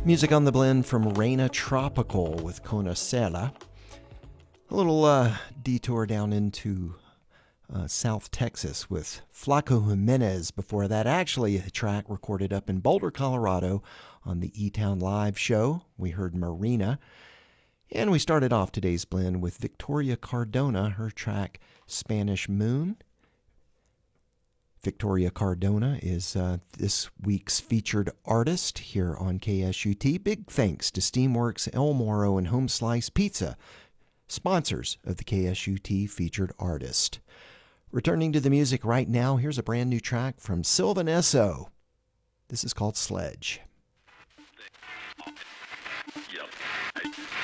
Music on the blend from Reina Tropical with Conocela. A little detour down into South Texas with Flaco Jimenez before that. Actually, a track recorded up in Boulder, Colorado on the E-Town Live show. We heard Marina. And we started off today's blend with Victoria Cardona, her track Spanish Moon. Victoria Cardona is this week's featured artist here on KSUT. Big thanks to Steamworks, El Moro, and Home Slice Pizza, sponsors of the KSUT featured artist. Returning to the music right now, here's a brand new track from Sylvan Esso. This is called Sledge.